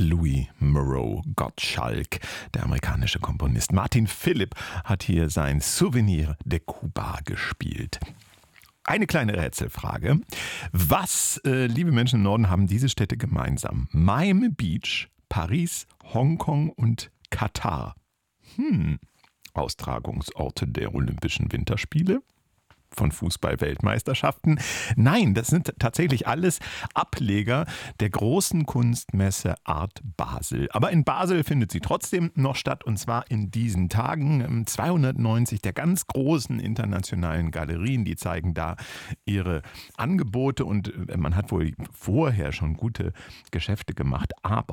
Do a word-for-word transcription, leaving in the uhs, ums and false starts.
Louis Moreau Gottschalk, der amerikanische Komponist. Martin Philipp hat hier sein Souvenir de Cuba gespielt. Eine kleine Rätselfrage. Was, äh, liebe Menschen im Norden, haben diese Städte gemeinsam? Miami Beach, Paris, Hongkong und Katar. Hm, Austragungsorte der Olympischen Winterspiele? Von Fußball-Weltmeisterschaften. Nein, das sind tatsächlich alles Ableger der großen Kunstmesse Art Basel. Aber in Basel findet sie trotzdem noch statt, und zwar in diesen Tagen. zweihundertneunzig der ganz großen internationalen Galerien, die zeigen da ihre Angebote, und man hat wohl vorher schon gute Geschäfte gemacht. Aber